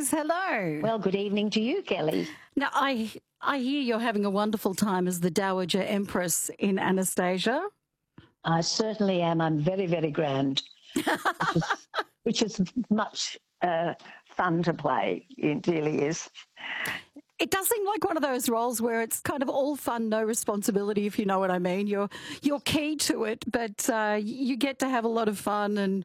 Rose, hello. Well, good evening to you, Kelly. Now, I hear you're having a wonderful time as the Dowager Empress in Anastasia. I certainly am. I'm very, very grand, which is much fun to play. It really is. It does seem like one of those roles where it's kind of all fun, no responsibility, if you know what I mean. You're key to it, but you get to have a lot of fun and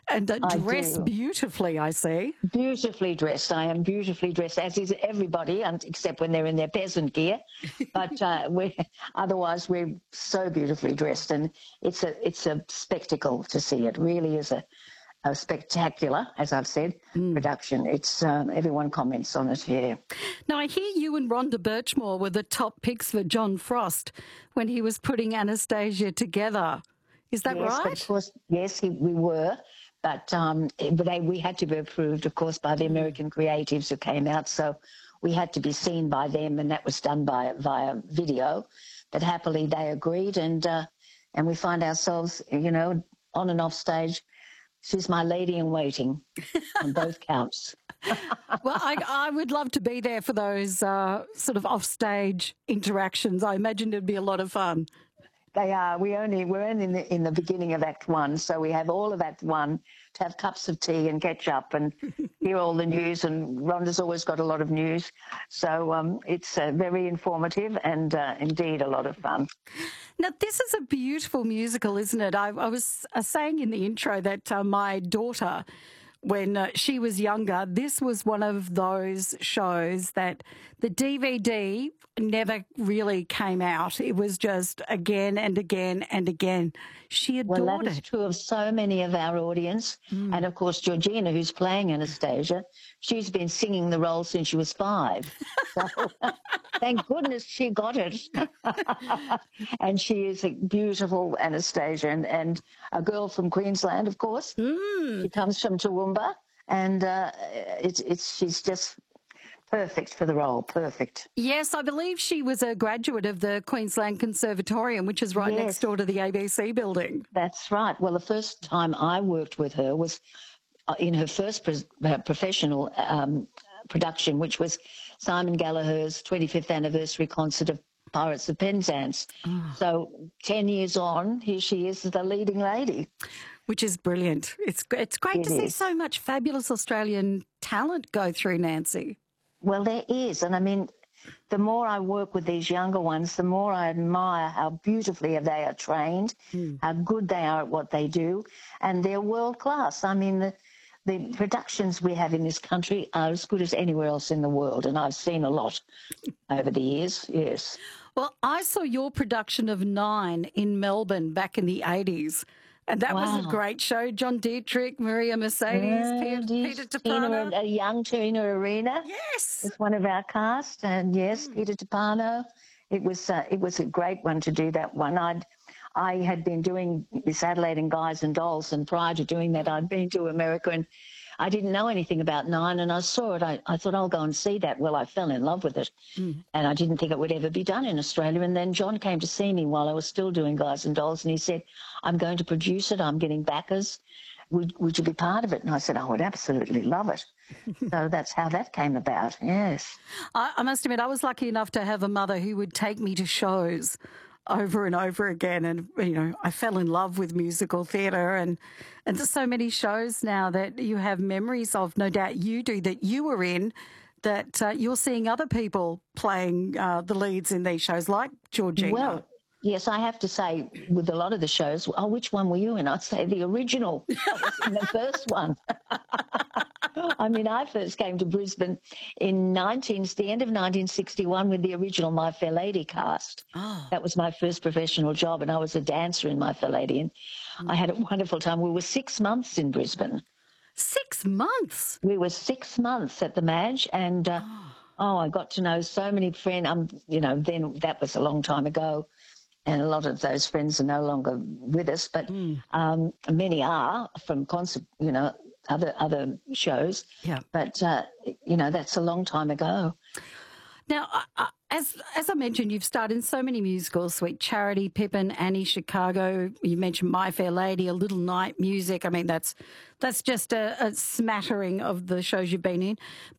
dress beautifully, I see. Beautifully dressed. I am beautifully dressed, as is everybody, except when they're in their peasant gear. But otherwise, we're so beautifully dressed, and it's a spectacle to see. It really is a spectacular, as I've said, production. It's everyone comments on it here. Now, I hear you and Rhonda Birchmore were the top picks for John Frost when he was putting Anastasia together. Is that right? Of course, yes, we were. But we had to be approved, of course, by the American creatives who came out. So we had to be seen by them, and that was done via video. But happily, they agreed, and we find ourselves, on and off stage. She's my lady in waiting on both counts. Well, I would love to be there for those sort of offstage interactions. I imagine it'd be a lot of fun. They are. We're only in the beginning of Act One, so we have all of Act One to have cups of tea and catch up and hear all the news. And Rhonda's always got a lot of news, so it's very informative and indeed a lot of fun. Now, this is a beautiful musical, isn't it? I was saying in the intro that my daughter, when she was younger, this was one of those shows that the DVD never really came out. It was just again and again and again. She adored it. Well, that is true of so many of our audience. And, of course, Georgina, who's playing Anastasia, she's been singing the role since she was 5. So thank goodness she got it. And she is a beautiful Anastasia and a girl from Queensland, of course. She comes from Toowoomba, and she's just perfect for the role, perfect. Yes, I believe she was a graduate of the Queensland Conservatorium, which is right next door to the ABC building. That's right. Well, the first time I worked with her was in her first professional production, which was Simon Gallagher's 25th anniversary concert of Pirates of Penzance. So 10 years on, here she is, the leading lady. Which is brilliant. It's great to see so much fabulous Australian talent go through, Nancy. Well, there is. And I mean, the more I work with these younger ones, the more I admire how beautifully they are trained, how good they are at what they do, and they're world class. I mean, the productions we have in this country are as good as anywhere else in the world, and I've seen a lot over the years, yes. Well, I saw your production of 9 in Melbourne back in the 80s. And that was a great show. John Dietrich, Maria Mercedes, Peter Tupano. A young Tina Arena. Yes. Was one of our cast. And yes, Peter Tupano. It was a great one to do that one. I had been doing this Adelaide and Guys and Dolls, and prior to doing that, I'd been to America, and I didn't know anything about 9, and I saw it. I thought, I'll go and see that. Well, I fell in love with it, and I didn't think it would ever be done in Australia. And then John came to see me while I was still doing Guys and Dolls, and he said, I'm going to produce it. I'm getting backers. Would you be part of it? And I said, I would absolutely love it. So that's how that came about, yes. I must admit, I was lucky enough to have a mother who would take me to shows over and over again. And, I fell in love with musical theatre and there's so many shows now that you have memories of, no doubt you do, that you were in, that you're seeing other people playing the leads in these shows, like Georgina. Well, yes, I have to say, with a lot of the shows, which one were you in? I'd say the original. I was in the first one. I mean, I first came to Brisbane in the end of 1961 with the original My Fair Lady cast. That was my first professional job, and I was a dancer in My Fair Lady, and I had a wonderful time. We were 6 months in Brisbane. 6 months? We were 6 months at the Madge, and I got to know so many friends. Then that was a long time ago, and a lot of those friends are no longer with us, but many are from concert, other shows. Yeah. But, that's a long time ago. Now, as I mentioned, you've starred in so many musicals, Sweet Charity, Pippin, Annie, Chicago. You mentioned My Fair Lady, A Little Night Music. I mean, that's just a smattering of the shows you've been in.